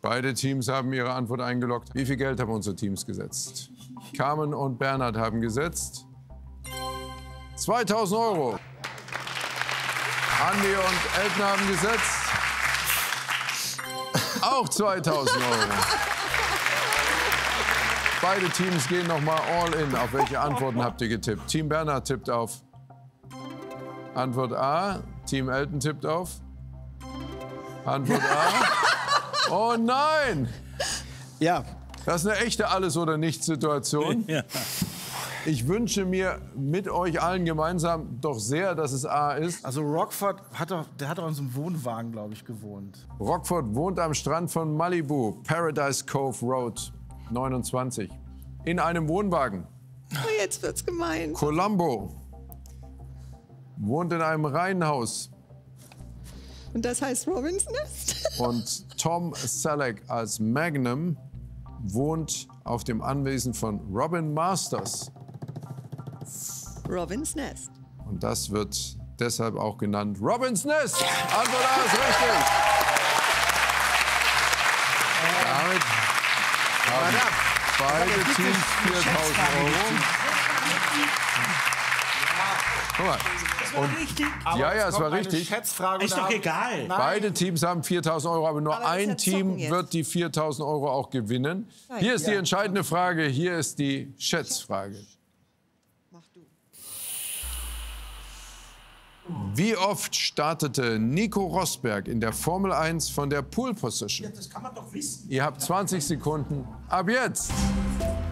Beide Teams haben ihre Antwort eingeloggt. Wie viel Geld haben unsere Teams gesetzt? Carmen und Bernhard haben gesetzt 2.000 Euro. Andi und Elton haben gesetzt auch 2.000 Euro. Beide Teams gehen noch mal all in. Auf welche Antworten habt ihr getippt? Team Bernhard tippt auf Antwort A. Team Elton tippt auf Antwort A. Oh nein! Ja. Das ist eine echte Alles-oder-nichts-Situation. Ja. Ich wünsche mir mit euch allen gemeinsam doch sehr, dass es A ist. Also Rockford hat doch in so einem Wohnwagen, glaube ich, gewohnt. Rockford wohnt am Strand von Malibu, Paradise Cove Road 29. In einem Wohnwagen. Oh, jetzt wird's gemein. Columbo wohnt in einem Reihenhaus. Und das heißt Robins Nest? Und Tom Selleck als Magnum wohnt auf dem Anwesen von Robin Masters. Robins Nest. Und das wird deshalb auch genannt Robins Nest. Antwort A ist richtig. Damit haben beide Teams 4.000 Euro. Guck mal. Und, ja, es war richtig. Schätzfrage Ist doch egal. Beide Teams haben 4.000 Euro, aber nur Aber das ist ein ja Team Zocken jetzt. wird die 4.000 Euro auch gewinnen. Hier ist die entscheidende Frage, hier ist die Schätzfrage. Mach du. Wie oft startete Nico Rosberg in der Formel 1 von der Pole Position? Das kann man doch wissen. Ihr habt 20 Sekunden ab jetzt.